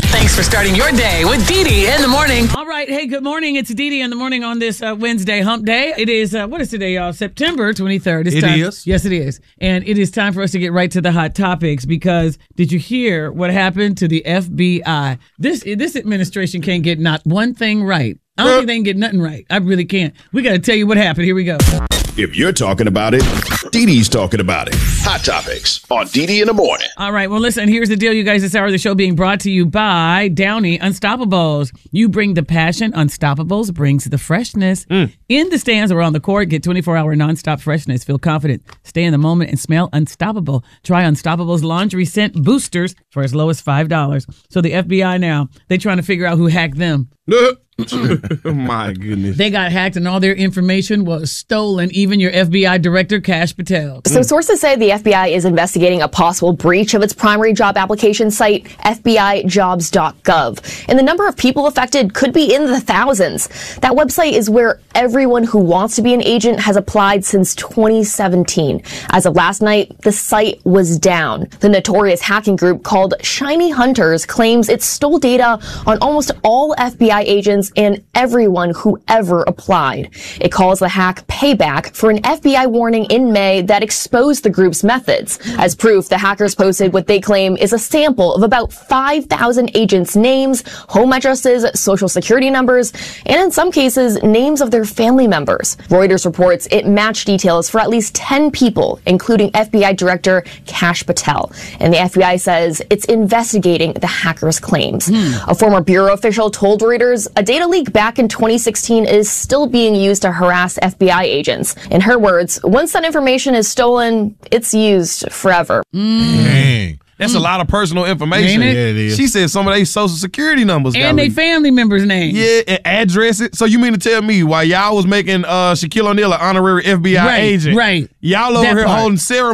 Thanks for starting your day with Dee in the morning. All right. Hey, good morning. It's Dee in the morning on this Wednesday hump day. It is, what is today, y'all? September 23rd. It's time. Is. Yes, it is. And it is time for us to get right to the hot topics because did you hear what happened to the FBI? This administration can't get not one thing right. I don't think they can get nothing right. I really can't. We got to tell you what happened. Here we go. If you're talking about it, Dee talking about it. Hot Topics on Dee in the morning. All right. Well, listen, here's the deal, you guys. This hour of the show being brought to you by Downy Unstoppables. You bring the passion. Unstoppables brings the freshness. In the stands or on the court, get 24-hour nonstop freshness. Feel confident. Stay in the moment and smell unstoppable. Try Unstoppables laundry scent boosters for as low as $5. So the FBI now, they trying to figure out who hacked them. My goodness. They got hacked and all their information was stolen, even your FBI director, Kash Patel. So sources say the FBI is investigating a possible breach of its primary job application site, FBIJobs.gov. And the number of people affected could be in the thousands. That website is where everyone who wants to be an agent has applied since 2017. As of last night, the site was down. The notorious hacking group called Shiny Hunters claims it stole data on almost all FBI agents and everyone who ever applied. It calls the hack payback for an FBI warning in May that exposed the group's methods. As proof, the hackers posted what they claim is a sample of about 5,000 agents' names, home addresses, social security numbers, and in some cases, names of their family members. Reuters reports it matched details for at least 10 people, including FBI Director Kash Patel. And the FBI says it's investigating the hackers' claims. A former bureau official told Reuters a data leak back in 2016 is still being used to harass FBI agents. In her words, once that information is stolen, it's used forever. Dang. That's a lot of personal information. Ain't it? Yeah, it is. She said some of their social security numbers. And their family members' names. Yeah, and addresses. So you mean to tell me while y'all was making Shaquille O'Neal an honorary FBI agent, Right. y'all over That here part. holding ceremony